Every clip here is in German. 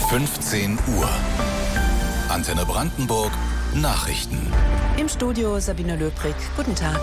15 Uhr. Antenne Brandenburg Nachrichten. Im Studio Sabine Löbrig. Guten Tag.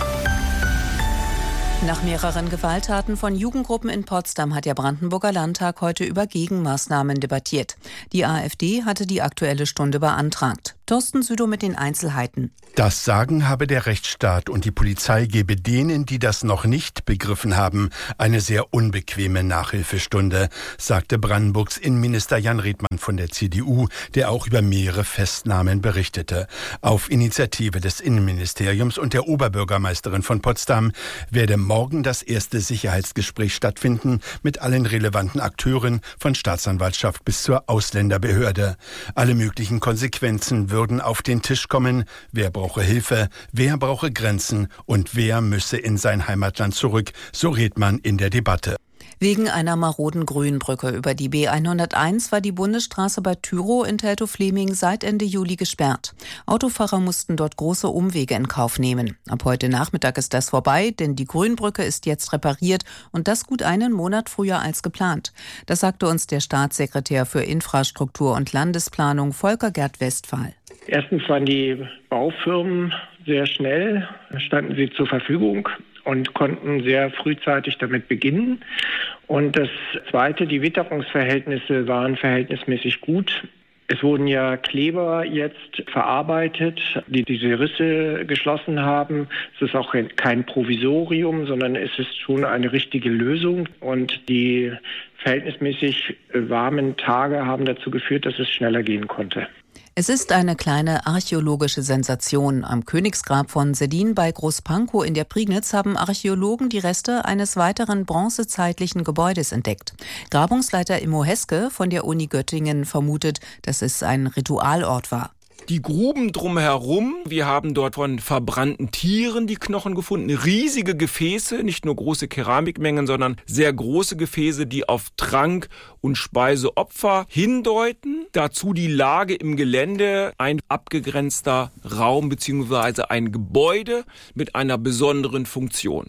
Nach mehreren Gewalttaten von Jugendgruppen in Potsdam hat der Brandenburger Landtag heute über Gegenmaßnahmen debattiert. Die AfD hatte die Aktuelle Stunde beantragt. Thorsten Südow mit den Einzelheiten. Das Sagen habe der Rechtsstaat und die Polizei gebe denen, die das noch nicht begriffen haben, eine sehr unbequeme Nachhilfestunde, sagte Brandenburgs Innenminister Jan Redmann von der CDU, der auch über mehrere Festnahmen berichtete. Auf Initiative des Innenministeriums und der Oberbürgermeisterin von Potsdam werde morgen das erste Sicherheitsgespräch stattfinden mit allen relevanten Akteuren, von Staatsanwaltschaft bis zur Ausländerbehörde. Alle möglichen Konsequenzen würden auf den Tisch kommen. Wer brauche Hilfe, wer brauche Grenzen und wer müsse in sein Heimatland zurück, so Redmann in der Debatte. Wegen einer maroden Grünbrücke über die B101 war die Bundesstraße bei Tyrow in Teltow-Fleming seit Ende Juli gesperrt. Autofahrer mussten dort große Umwege in Kauf nehmen. Ab heute Nachmittag ist das vorbei, denn die Grünbrücke ist jetzt repariert und das gut einen Monat früher als geplant. Das sagte uns der Staatssekretär für Infrastruktur und Landesplanung Volker Gerd Westphal. Erstens waren die Baufirmen sehr schnell, standen sie zur Verfügung und konnten sehr frühzeitig damit beginnen. Und das Zweite, die Witterungsverhältnisse waren verhältnismäßig gut. Es wurden ja Kleber jetzt verarbeitet, die diese Risse geschlossen haben. Es ist auch kein Provisorium, sondern es ist schon eine richtige Lösung. Und die verhältnismäßig warmen Tage haben dazu geführt, dass es schneller gehen konnte. Es ist eine kleine archäologische Sensation. Am Königsgrab von Seddin bei Großpankow in der Prignitz haben Archäologen die Reste eines weiteren bronzezeitlichen Gebäudes entdeckt. Grabungsleiter Immo Heske von der Uni Göttingen vermutet, dass es ein Ritualort war. Die Gruben drumherum, wir haben dort von verbrannten Tieren die Knochen gefunden, riesige Gefäße, nicht nur große Keramikmengen, sondern sehr große Gefäße, die auf Trank- und Speiseopfer hindeuten. Dazu die Lage im Gelände, ein abgegrenzter Raum bzw. ein Gebäude mit einer besonderen Funktion.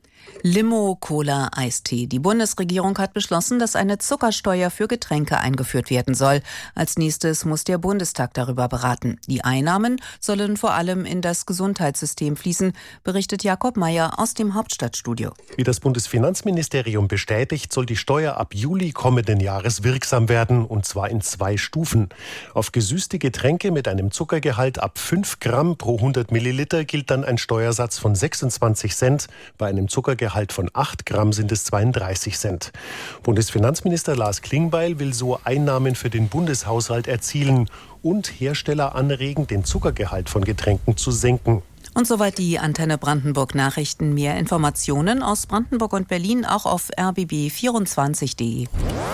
Limo, Cola, Eistee. Die Bundesregierung hat beschlossen, dass eine Zuckersteuer für Getränke eingeführt werden soll. Als nächstes muss der Bundestag darüber beraten. Die Einnahmen sollen vor allem in das Gesundheitssystem fließen, berichtet Jakob Meyer aus dem Hauptstadtstudio. Wie das Bundesfinanzministerium bestätigt, soll die Steuer ab Juli kommenden Jahres wirksam werden, und zwar in 2 Stufen. Auf gesüßte Getränke mit einem Zuckergehalt ab 5 Gramm pro 100 Milliliter gilt dann ein Steuersatz von 26 Cent, bei einem Zuckergehalt von 8 Gramm sind es 32 Cent. Bundesfinanzminister Lars Klingbeil will so Einnahmen für den Bundeshaushalt erzielen und Hersteller anregen, den Zuckergehalt von Getränken zu senken. Und soweit die Antenne Brandenburg Nachrichten. Mehr Informationen aus Brandenburg und Berlin auch auf rbb24.de.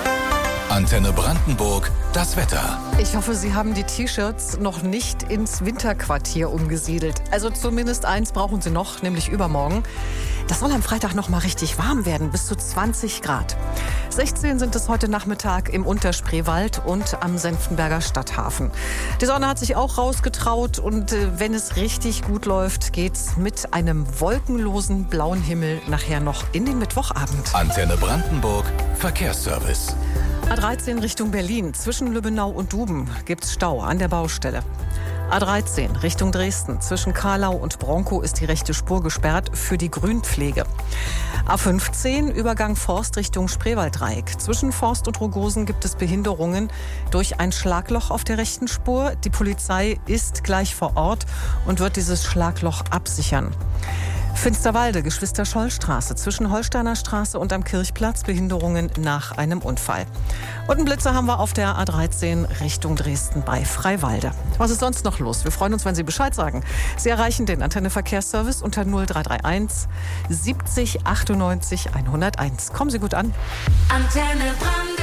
Antenne Brandenburg, das Wetter. Ich hoffe, Sie haben die T-Shirts noch nicht ins Winterquartier umgesiedelt. Also zumindest eins brauchen Sie noch, nämlich übermorgen. Das soll am Freitag noch mal richtig warm werden, bis zu 20 Grad. 16 sind es heute Nachmittag im Unterspreewald und am Senftenberger Stadthafen. Die Sonne hat sich auch rausgetraut und wenn es richtig gut läuft, geht's mit einem wolkenlosen blauen Himmel nachher noch in den Mittwochabend. Antenne Brandenburg, Verkehrsservice. A13 Richtung Berlin. Zwischen Lübbenau und Duben gibt's Stau an der Baustelle. A13 Richtung Dresden. Zwischen Karlau und Bronkow ist die rechte Spur gesperrt für die Grünpflege. A15 Übergang Forst Richtung Spreewalddreieck. Zwischen Forst und Rogosen gibt es Behinderungen durch ein Schlagloch auf der rechten Spur. Die Polizei ist gleich vor Ort und wird dieses Schlagloch absichern. Finsterwalde, Geschwister-Scholl-Straße, zwischen Holsteiner Straße und am Kirchplatz, Behinderungen nach einem Unfall. Und einen Blitzer haben wir auf der A13 Richtung Dresden bei Freiwalde. Was ist sonst noch los? Wir freuen uns, wenn Sie Bescheid sagen. Sie erreichen den Antenne Verkehrsservice unter 0331 70 98 101. Kommen Sie gut an. Antenne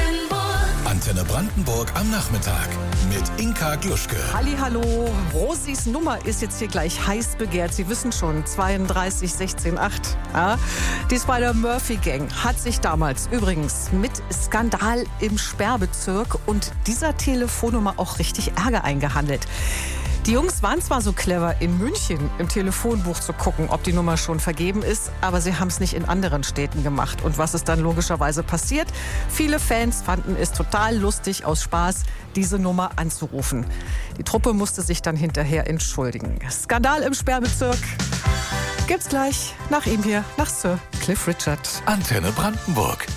Brandenburg am Nachmittag mit Inka Gluschke. Hallihallo, Rosis Nummer ist jetzt hier gleich heiß begehrt. Sie wissen schon, 32 16 8. Ja? Die Spider-Murphy-Gang hat sich damals übrigens mit Skandal im Sperrbezirk und dieser Telefonnummer auch richtig Ärger eingehandelt. Die Jungs waren zwar so clever, in München im Telefonbuch zu gucken, ob die Nummer schon vergeben ist, aber sie haben es nicht in anderen Städten gemacht. Und was ist dann logischerweise passiert? Viele Fans fanden es total lustig, aus Spaß diese Nummer anzurufen. Die Truppe musste sich dann hinterher entschuldigen. Skandal im Sperrbezirk gibt's gleich nach ihm hier, nach Sir Cliff Richard. Antenne Brandenburg.